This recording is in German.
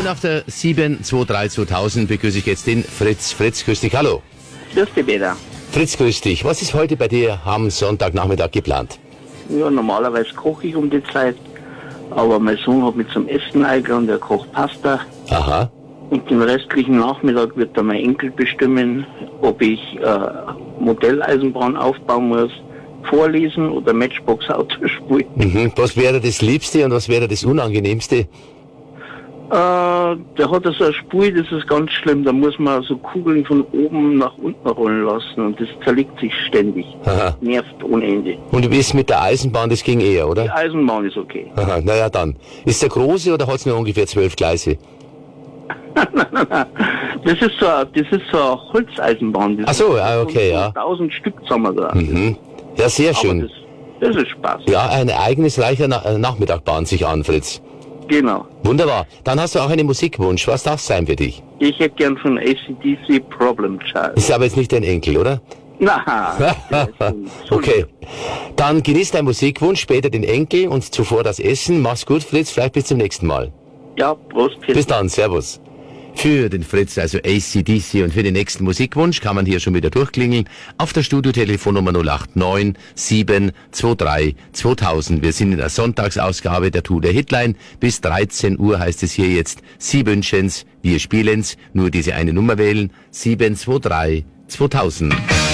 auf der 723-2000 begrüße ich jetzt den Fritz. Fritz, grüß dich, hallo. Grüß dich, Peter. Fritz, grüß dich. Was ist heute bei dir am Sonntagnachmittag geplant? Ja, normalerweise koche ich um die Zeit, aber mein Sohn hat mich zum Essen eingeladen, der kocht Pasta. Aha. Und den restlichen Nachmittag wird dann mein Enkel bestimmen, ob ich Modelleisenbahn aufbauen muss, vorlesen oder Matchbox-Auto spielen. Mhm. Was wäre das Liebste und was wäre das Unangenehmste? Der hat so ein Spiel, das ist ganz schlimm, da muss man so Kugeln von oben nach unten rollen lassen und das zerlegt sich ständig. Aha. Nervt ohne Ende. Und du bist mit der Eisenbahn, das ging eher, Die oder? Eisenbahn ist okay. Aha, naja dann. Ist der große oder hat es nur ungefähr 12 Gleise? Das ist so eine Holzeisenbahn. Ach so, ja, okay, ja. 1000 Stück zusammen da. Mhm. Ja, sehr Aber schön. das ist Spaß. Ja, ein ereignisreicher Nachmittag bahnt sich an, Fritz. Genau. Wunderbar. Dann hast du auch einen Musikwunsch. Was darf es sein für dich? Ich hätte gern von AC/DC Problem Child. Ist aber jetzt nicht dein Enkel, oder? Na, Okay. Dann genieß deinen Musikwunsch, später den Enkel und zuvor das Essen. Mach's gut, Fritz. Vielleicht bis zum nächsten Mal. Ja, Prost. Bis dann. Servus. Für den Fritz, also AC/DC, und für den nächsten Musikwunsch kann man hier schon wieder durchklingeln auf der Studiotelefonnummer 089 723 2000. Wir sind in der Sonntagsausgabe der Tour der Hitline. Bis 13 Uhr heißt es hier jetzt, Sie wünschen's, wir spielen's. Nur diese eine Nummer wählen, 723 2000.